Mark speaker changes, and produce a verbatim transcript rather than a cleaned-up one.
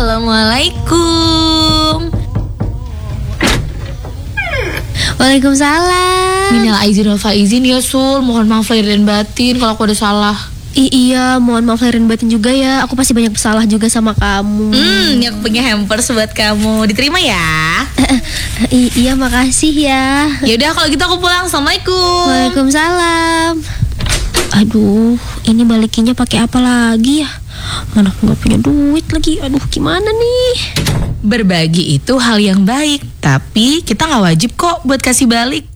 Speaker 1: Assalamualaikum.
Speaker 2: Waalaikumsalam.
Speaker 1: Minal aizin wal faizin ya Sul. Mohon maaf lahir dan batin kalau aku ada salah.
Speaker 2: I- iya, mohon maaf lahir dan batin juga ya. Aku pasti banyak salah juga sama kamu.
Speaker 1: Hmm, ini aku punya hampers buat kamu. Diterima ya.
Speaker 2: I- iya, makasih ya.
Speaker 1: Ya udah kalau gitu aku pulang. Assalamualaikum.
Speaker 2: Waalaikumsalam. Aduh, ini balikinnya pakai apa lagi ya? Mana aku nggak punya duit lagi. Aduh, gimana nih?
Speaker 1: Berbagi itu hal yang baik, tapi kita nggak wajib kok buat kasih balik.